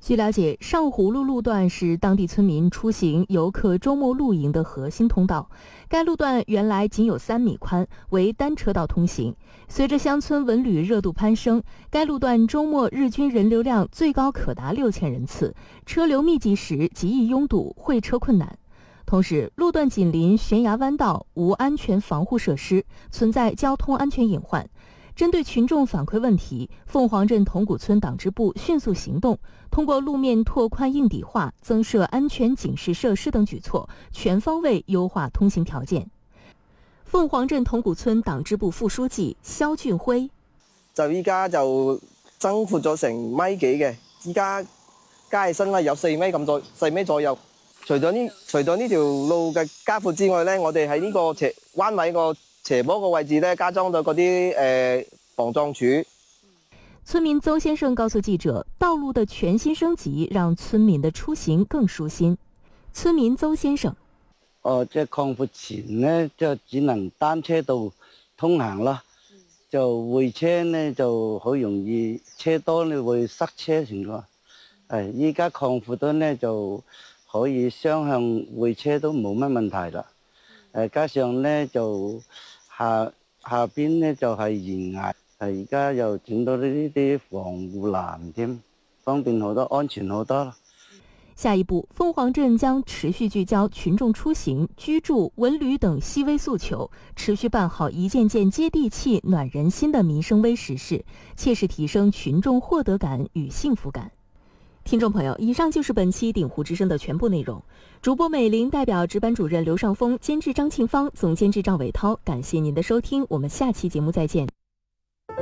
据了解，上葫芦路段是当地村民出行、游客周末露营的核心通道。该路段原来仅有3米宽，为单车道通行。随着乡村文旅热度攀升，该路段周末日均人流量最高可达6000人次，车流密集时极易拥堵，会车困难。同时，路段紧邻悬崖弯道，无安全防护设施，存在交通安全隐患。针对群众反馈问题，凤凰镇铜鼓村党支部迅速行动，通过路面拓宽硬底化、增设安全警示设施等举措，全方位优化通行条件。鳳凰鎮銅鼓村黨支部副書記蕭俊輝就依家就增闊咗成米幾嘅，依家加起身有4米咁多，4米左右。除咗呢條路嘅加闊之外呢，我哋喺呢個彎位個斜坡個位置呢，加裝咗嗰啲防撞柱。 村民邹先生告訴記者，道路的全新升級讓村民的出行更舒心。村民邹先生。 即係擴闊前呢，就只能單車道通行啦，就會車呢就好容易車多呢會塞車情況。依家擴闊咗呢就可以雙向會車都冇乜問題啦。加上呢就下邊呢就係懸崖，而家又整到呢啲防護欄添，方便好多，安全好多。 下一步，鳳凰鎮將持續聚焦群眾出行、居住、文旅等細微訴求，持續辦好一件件接地氣、暖人心的民生微實事，切實提升群眾獲得感與幸福感。聽眾朋友，以上就是本期鼎湖之聲的全部內容。主播美玲代表值班主任劉尚峰、監製張慶芳、總監製趙偉濤，感謝您的收聽，我們下期節目再見。